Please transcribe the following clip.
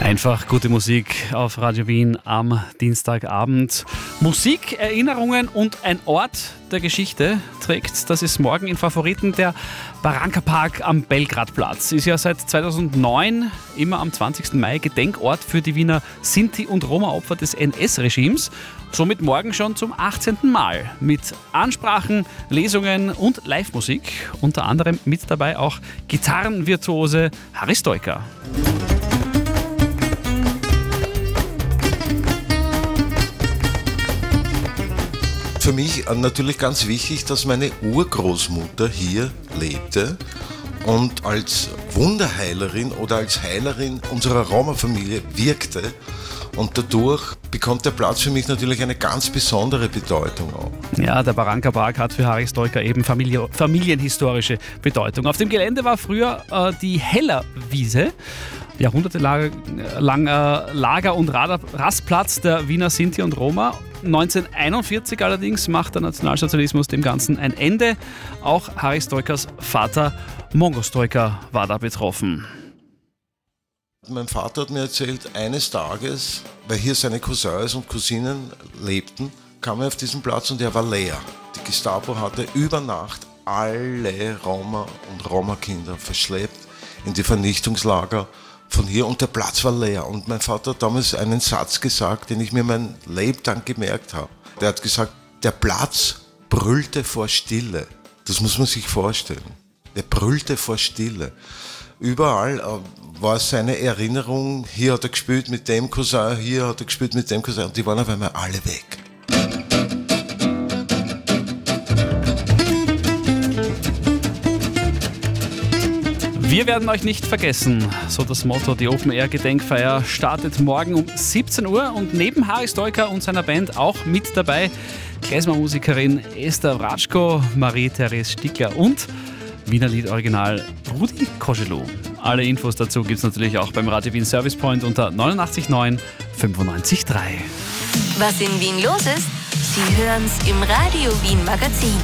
Einfach gute Musik auf Radio Wien am Dienstagabend. Musik, Erinnerungen und ein Ort der Geschichte trägt. Das ist morgen in Favoriten der Barranca Park am Belgradplatz. Ist ja seit 2009 immer am 20. Mai Gedenkort für die Wiener Sinti- und Roma-Opfer des NS-Regimes. Somit morgen schon zum 18. Mal mit Ansprachen, Lesungen und Live-Musik. Unter anderem mit dabei auch Gitarrenvirtuose Harry Stoiker. Für mich natürlich ganz wichtig, dass meine Urgroßmutter hier lebte und als Wunderheilerin oder als Heilerin unserer Roma-Familie wirkte. Und dadurch bekommt der Platz für mich natürlich eine ganz besondere Bedeutung auch. Ja, der Barranca Park hat für Harry Stoiker eben familienhistorische Bedeutung. Auf dem Gelände war früher die Hellerwiese, jahrhundertelang Lager- und Rastplatz der Wiener Sinti und Roma. 1941 allerdings macht der Nationalsozialismus dem Ganzen ein Ende. Auch Harry Stoikers Vater Mongo Stoiker war da betroffen. Mein Vater hat mir erzählt, eines Tages, weil hier seine Cousins und Cousinen lebten, kam er auf diesen Platz und er war leer. Die Gestapo hatte über Nacht alle Roma und Roma-Kinder verschleppt in die Vernichtungslager von hier und der Platz war leer. Und mein Vater hat damals einen Satz gesagt, den ich mir mein Lebtag gemerkt habe. Der hat gesagt, der Platz brüllte vor Stille. Das muss man sich vorstellen. Der brüllte vor Stille. Überall war seine Erinnerung, hier hat er gespielt mit dem Cousin, hier hat er gespielt mit dem Cousin und die waren auf einmal alle weg. Wir werden euch nicht vergessen, so das Motto. Die Open-Air-Gedenkfeier startet morgen um 17 Uhr und neben Harry Stoiker und seiner Band auch mit dabei Klezmer-Musikerin Esther Ratschko, Marie-Therese Stickler und Wiener Lied-Original Rudi Koschelu. Alle Infos dazu gibt es natürlich auch beim Radio Wien Service Point unter 89.9 95.3. Was in Wien los ist? Sie hören's im Radio Wien Magazin.